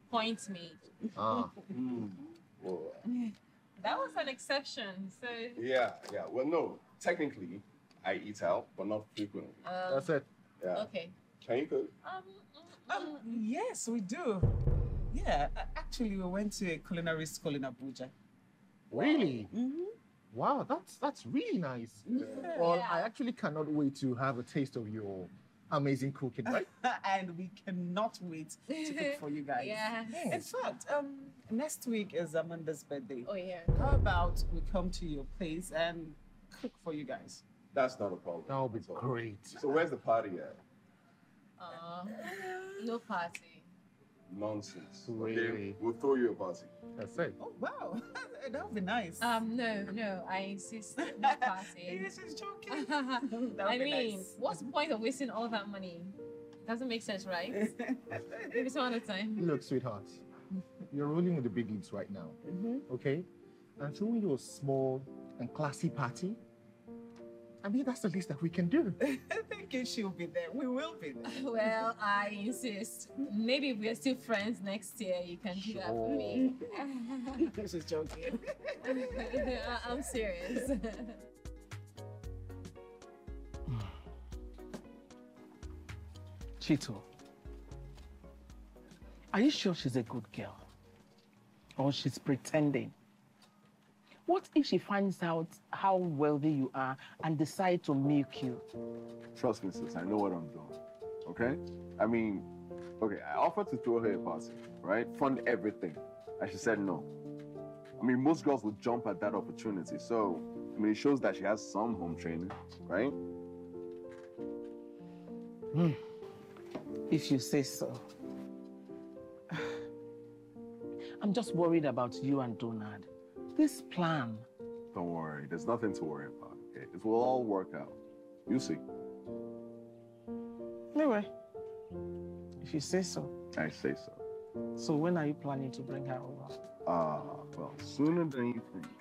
point made. Ah. Well, That was an exception. So yeah. Well, no. Technically, I eat out, but not frequently. That's it. Yeah. okay. Can you cook? Yes, we do. Yeah, actually, we went to a culinary school in Abuja. Really? Wow, that's really nice. Well, Yeah. I actually cannot wait to have a taste of your amazing cooking, right? And we cannot wait to cook for you guys. Yeah. In fact, next week is Amanda's birthday. Oh yeah. How about we come to your place and cook for you guys? That's not a problem. That would be at all. great. So where's the party at? No party. Nonsense. Really? Okay, we'll throw you a party. That's it. Oh, wow. That would be nice. No, I insist. No party. Yes, she's joking. I That would be mean, nice. what's the point of wasting all that money? Doesn't make sense, right? Maybe some other time. Look, sweetheart, you're rolling with the big leagues right now, okay? And throwing you a small and classy party, I mean, that's the least that we can do. I think she'll be there. We will be there. Well, I insist. Maybe if we're still friends next year, you can do that for me. She's joking. I'm serious. Chito, are you sure she's a good girl? Or she's pretending? What if she finds out how wealthy you are and decide to milk you? Trust me, sis. I know what I'm doing. Okay? I mean, okay, I offered to throw her a party, right? Fund everything. And she said no. I mean, most girls would jump at that opportunity. So, I mean, it shows that she has some home training, right? If you say so. I'm just worried about you and Donald. This plan. Don't worry. There's nothing to worry about, okay? It will all work out. You see. Anyway, if you say so. I say so. So when are you planning to bring her over? Well, sooner than you think.